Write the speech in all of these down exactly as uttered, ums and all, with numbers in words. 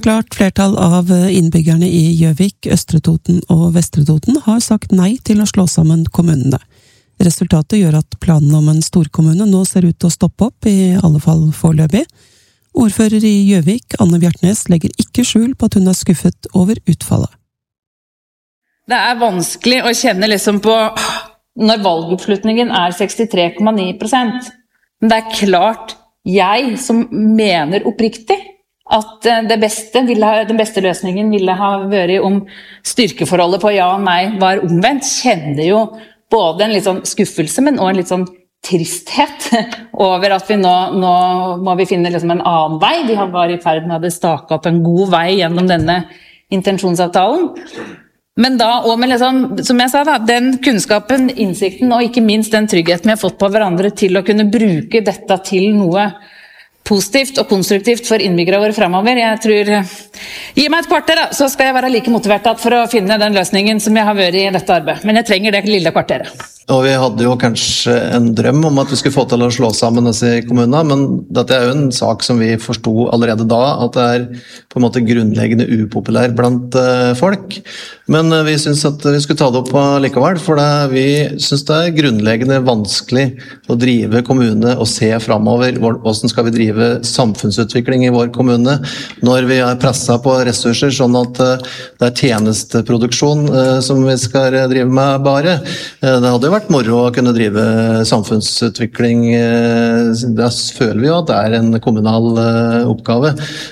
klart flertall av innbyggerne i Gjøvik, Østre Toten og Vestre Toten har sagt nei til å slå sammen kommunene. Resultatet gjør at planen om en storkommune nå ser ut til å stoppe opp, i alle fall foreløpig. Ordfører i Gjøvik, Anne Bjartnes, legger ikke skjul på at hun er skuffet over utfallet. Det er vanskelig å kjenne liksom på når valgoppslutningen er sekstitre komma ni prosent. Men det er klart jeg som mener oppriktig at det beste, ville, den beste løsningen ville ha vært om styrkeforholdet på ja og nei var omvendt. Kjenner jo både en litt sånn skuffelse, men også en litt sånn tristhet over at vi nå, nå må vi finne liksom en annen vei. Vi har vært i ferd med å stake opp en god vei gjennom denne intensjonsavtalen. Men da, og med liksom, som jeg sa da, den kunnskapen, innsikten og ikke minst den tryggheten vi har fått på hverandre til å kunne bruke dette til noe positivt og konstruktivt for innbyggere våre fremover. Jeg tror, gi meg et kvarter da, så skal jeg være like motivert for å finne den løsningen som jeg har vært i dette arbeidet. Men jeg trenger det lille kvarteret. Og vi hadde jo kanskje en drøm om at vi skulle få til å slå sammen disse kommunene, men dette er jo en sak som vi forstod allerede da, at det er på en måte grunnleggende upopulær blant uh, folk. Men uh, vi synes at vi skulle ta det opp likevel, for det, vi synes det er grunnleggende vanskelig å drive kommune og se fremover. Hvordan skal vi drive samfunnsutvikling i vår kommune når vi er presset på ressurser, sånn at uh, det er tjenesteproduksjon uh, som vi skal drive med bare. Uh, det hadde jo vært moro å kunne drive samfunnsutvikling. Da føler vi jo at det er en kommunal oppgave.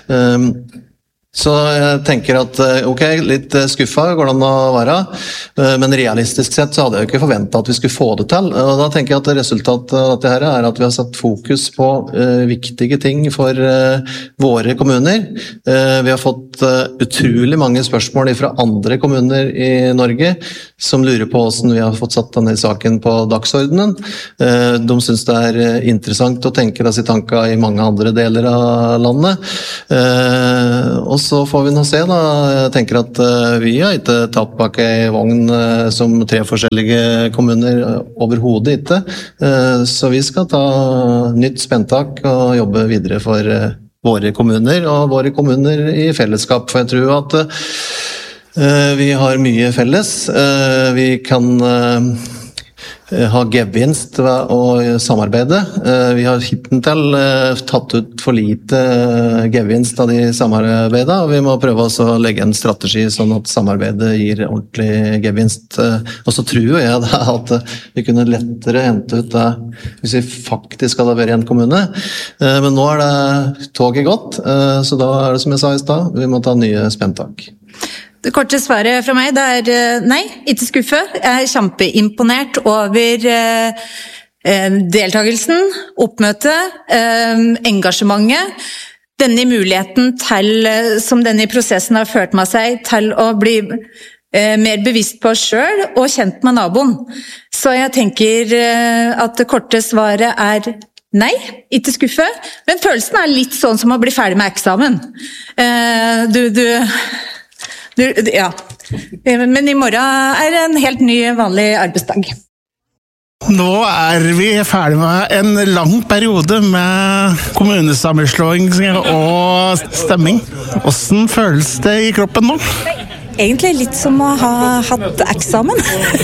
Så jeg tenker at, ok, litt skuffet går det an å være, men realistisk sett så hadde jeg jo ikke forventet at vi skulle få det til. Og da tenker jeg at resultatet av dette her er at vi har satt fokus på uh, viktige ting for uh, våre kommuner. Uh, vi har fått uh, utrolig mange spørsmål fra andre kommuner i Norge som lurer på hvordan vi har fått satt denne saken på dagsordenen. Uh, de synes det er uh, interessant å tenke disse tankene i mange andre deler av landet. Uh, og så får vi nå se da. Jeg tenker at uh, vi har ikke tatt bak i vogn uh, som tre forskjellige kommuner uh, overhodet ikke. Uh, så vi skal ta nytt spenntak og jobbe videre for uh, våre kommuner og våre kommuner i fellesskap. For jeg tror at uh, vi har mye felles. Uh, vi kan uh, ha gevinst ved å samarbeide. Vi har hittil tatt ut for lite gevinst av de samarbeidene, og vi må prøve å legge en strategi sånn at samarbeidet gir ordentlig gevinst. Og så tror jeg da at vi kunne lettere hente ut det hvis vi faktisk hadde vært i en kommune. Men nå er det toget gått, så da er det som jeg sa i sted, vi må ta nye spenntak. Det korte svaret fra meg, det er nei, ikke skuffe. Jeg er kjempeimponert over eh, deltakelsen, oppmøtet, eh, engasjementet, denne muligheten til, som denne prosessen har ført med seg, til å bli eh, mer bevisst på oss selv og kjent med naboen. Så jeg tenker eh, at det korte svaret er nei, ikke skuffe, men følelsen er litt sånn som å bli ferdig med eksamen. Eh, du... du Du, ja, men i morgen er det en helt ny, vanlig arbeidsdag. Nå er vi ferdig med en lang periode med kommunesammenslåing og stemming. Hvordan føles det i kroppen nå? Egentlig litt som å ha hatt eksamen.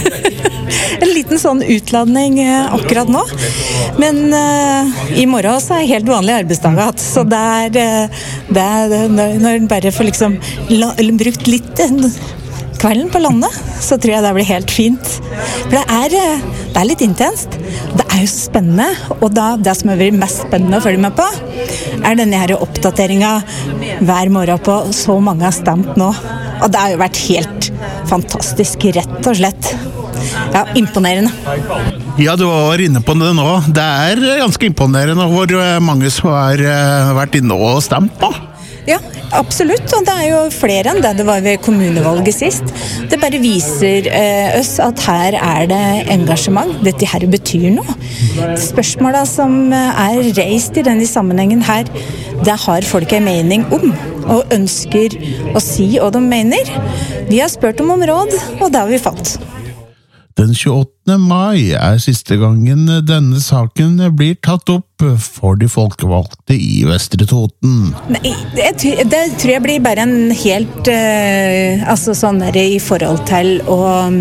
En liten sånn utladning akkurat nå. Men uh, i morgen så er helt vanlig arbeidsdag hatt. Så det er, det er når, når en bare får liksom la, brukt litt kvelden på landet, så tror jeg det blir helt fint. For det er, det er litt intenst. Det er jo spennende, og da, det som er mest spennende å følge med på, er denne her oppdateringen hver morgen på så mange har stemt nå. Og det har jo vært helt fantastisk, rett og slett. Ja, imponerende. Ja, du var inne på det nå. Det er ganske imponerende hvor mange som har vært inne og stemt på. Ja, absolutt, og det er jo flere enn det det var ved kommunevalget sist. Det bare viser eh, oss at her er det engasjement. Dette her betyr noe. Spørsmålene som er reist i denne sammenhengen her, det har folk en mening om, og ønsker å si hva de mener. Vi har spurt dem om råd, og det har vi fått. Den tjueåttende mai er siste gangen denne saken blir tatt opp for de folkevalgte i Vestre Toten. Nei, det, det tror jeg blir bare en helt uh, altså sånn der i forhold til å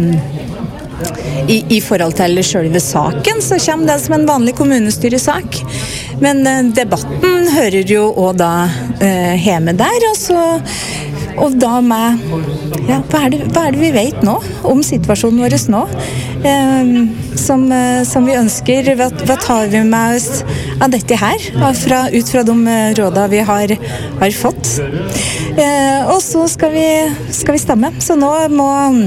i, i forhold til selve saken, så kommer det som en vanlig kommunestyresak. Men uh, debatten hører jo også da uh, hjemme der, og så og da med ja, hva, er det, hva er det vi vet nå om situasjonen vår nå eh, som, som vi ønsker, hva, hva tar vi med oss av dette her fra, ut fra de rådene vi har, har fått eh, og så skal vi, skal vi stemme, så nå må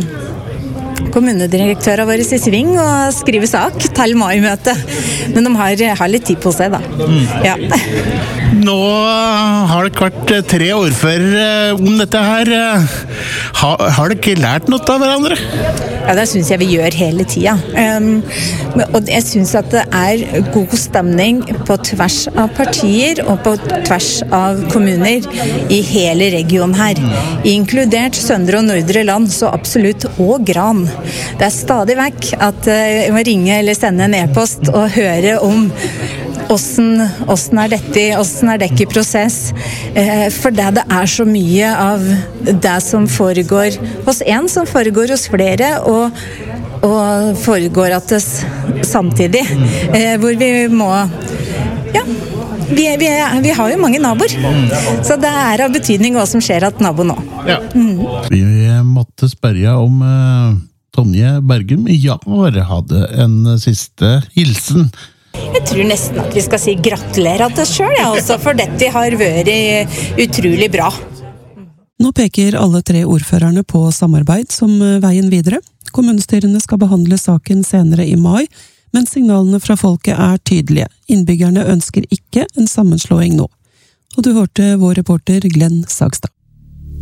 kommunedirektøren vår i sving og skrive sak til mai-møtet, men de har, har litt tid på seg da. Mm. Ja. Nå har det vært tre ordfører om dette her. Har, har dere ikke lært noe av hverandre? Ja, det synes jeg vi gjør hele tiden. Um, og jeg synes at det er god stemning på tvers av partier og på tvers av kommuner i hele regionen her. Inkludert Søndre og Nordre Land, så absolutt, og Gran. Det er stadig vekk at jeg må ringe eller sende en e-post og høre om Åssen, åssen er dette, åssen er dette i prosess? Eh, for det, det er så mye av det som foregår hos en, som foregår hos flere, og, og foregår at det samtidig. Eh, hvor vi må, ja, vi, vi, vi har jo mange naboer. Så det er av betydning hva som skjer at nabo nå. Ja. Mm. Vi måtte spørre om uh, Tonje Bergum Jar hadde en siste hilsen. Jeg tror nesten at vi skal si gratulerer til oss selv, ja, også, for dette har vært utrolig bra. Nå peker alle tre ordførerne på samarbeid som veien videre. Kommunestyrene skal behandle saken senere i mai, men signalene fra folket er tydelige. Innbyggerne ønsker ikke en sammenslåing nå. Og du hørte vår reporter Glenn Sagstad.